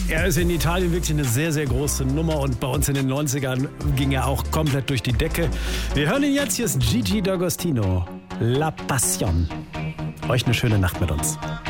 Er ist in Italien wirklich eine sehr, sehr große Nummer und bei uns in den 90ern ging er auch komplett durch die Decke. Wir hören ihn jetzt, hier ist Gigi D'Agostino, La Passion. Euch eine schöne Nacht mit uns.